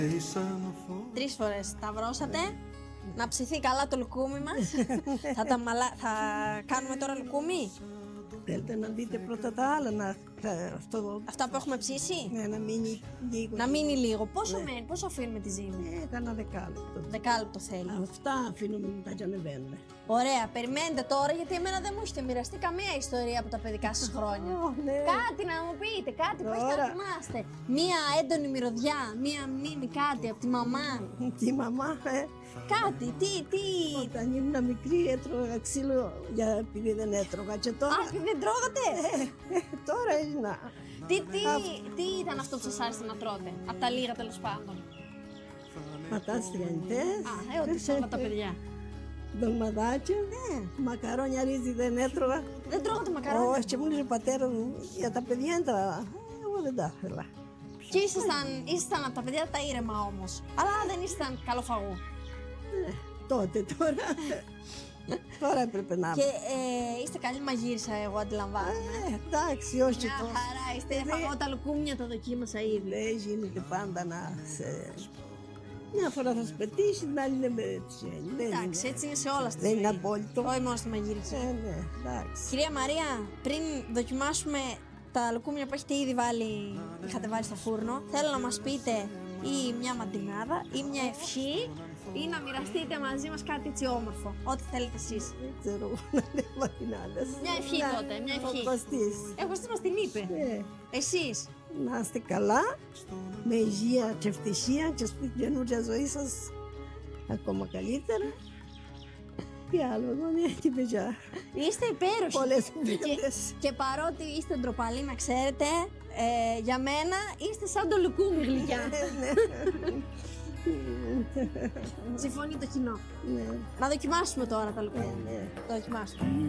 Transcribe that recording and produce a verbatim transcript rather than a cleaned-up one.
Τρεις φορές σταυρώσατε. Να ψηθεί καλά το λουκούμι μας. θα, τα μαλα... θα κάνουμε τώρα λουκούμι. Θέλετε να δείτε πρώτα τα άλλα, να, θα, αυτό, Αυτά που έχουμε ψήσει. ναι, να μείνει λίγο. Να μείνει λίγο. Πόσο μένει, πόσο αφήνουμε τη ζύμη. Ε, κάνα δεκάλεπτο. Δεκάλεπτο θέλει. Αυτά αφήνουμε μετά και ανεβαίνουμε. Ωραία, περιμένετε τώρα γιατί εμένα δεν μου έχετε μοιραστεί καμία ιστορία από τα παιδικά σας χρόνια. Oh, ναι. Κάτι να μου πείτε, κάτι που έχετε να Τώρα. θυμάστε. Μία έντονη μυρωδιά, μία μνήμη, κάτι από τη μαμά. Τι μαμά, ε, Κάτι, τι, τι. όταν ήμουν μικρή έτρωγα ξύλο για, επειδή δεν έτρωγα και τώρα, Α, δεν τρώγατε. ε, τώρα έγινα. τι, τι, τι ήταν αυτό που σας άρεσε να τρώτε, από τα λίγα τέλος πάντων. Πατάς τριαντές, Α, ε, ό,τι σε όλα τα παιδιά. ντολμαδάκια, μακαρόνια ρύζι δεν έτρωγα. Δεν τρώγατε μακαρόνια. Όχι, και μου λέει ο πατέρα μου για τα παιδιά δεν τα, εγώ δεν τα ήθελα. Και ήσασταν, ήσασταν από τα παιδιά τα ήρεμα όμως. Αλλά δεν ήσασταν καλοφαγού. Ε, τότε, τώρα, τώρα έπρεπε να Και ε, είστε καλή μαγείρισα, εγώ αντιλαμβάνομαι. Ε, εντάξει, όχι Μια τόσο. χαρά, είστε φαγώ τα λουκούμια, τα δοκίμασα ήδη. Δεν γίνεται πάντα να σε... Μια φορά θα σου πετύχει, την άλλη δεν πετύχει. Δεν Εντάξει, είναι. έτσι είναι σε όλα στη Δεν ζωή. είναι απόλυτο. Όχι μόνο στη μαγείριση. Ε, ναι, εντάξει. Κυρία Μαρία, πριν δοκιμάσουμε τα λουκούμια που έχετε ήδη βάλει, είχατε βάλει στο φούρνο, θέλω να μας πείτε ή μια μαντινάδα ή μια ευχή ή να μοιραστείτε μαζί μας κάτι έτσι όμορφο. Ό,τι θέλετε εσείς. Δεν ξέρω να λέω μαθηνάδες. Μια ευχή τότε, μια ευχή. Ο Κωστής. Εγώ Κωστής μας την είπε. Ε, Εσείς. να είστε καλά, με υγεία και ευτυχία και στην καινούργια ζωή σας ακόμα καλύτερα. Τι άλλο, εγώ μια και παιδιά. Είστε υπέροχοι. Πολλές και, κουβέντες. και παρότι είστε ντροπαλοί, να ξέρετε, ε, για μένα είστε σαν το λουκούμι γλυκιά. Συμφωνεί το κοινό. Ναι, Να δοκιμάσουμε τώρα τα λουκούμια. ναι. Να δοκιμάσουμε.